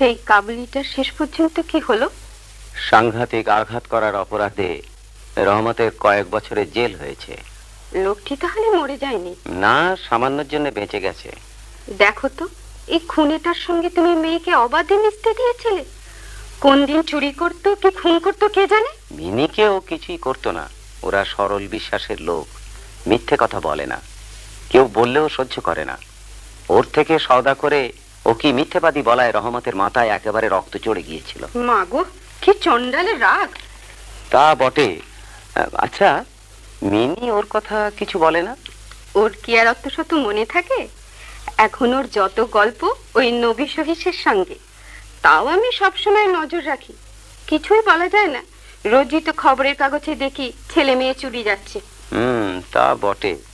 সেই কাবুলিটার শেষ পর্যন্ত কি হলো? সাংঘাতিক আঘাত করার অপরাধে রহমতের কয়েক বছরের জেল হয়েছে। লোকটি তাহলে মরে যায়নি? না, সামান্যর জন্য বেঁচে গেছে। দেখো তো, এই খুনেটার সঙ্গে তুমি মেয়েকে অবাধে মিশতে দিয়েছিলে। কোন দিন চুরি করতো কি খুন করতো কে জানে। মিনিকে ও কিছুই করতো না। ওরা সরল বিশ্বাসের লোক, মিথ্যে কথা বলে না, কেউ বললেও সহ্য করে না। ওর থেকে সওদা করে ও কি মিথ্যেবাদী বলায় রহমতের মাথায় একেবারে রক্ত চড়ে গিয়েছিল। মাগো, কি চন্ডালের রাগ! তা বটে। আচ্ছা, মিনি ওর কথা কিছু বলে না? ওর কি আর অত শত মনে থাকে? এখন ওর যত গল্প ওই নবী সহিসের সঙ্গে। তাও আমি সবসময় নজর রাখি, কিছুই বলা যায় না। রোজই তো খবরের কাগজে দেখি ছেলে মেয়ে চুরি যাচ্ছে। তা বটে।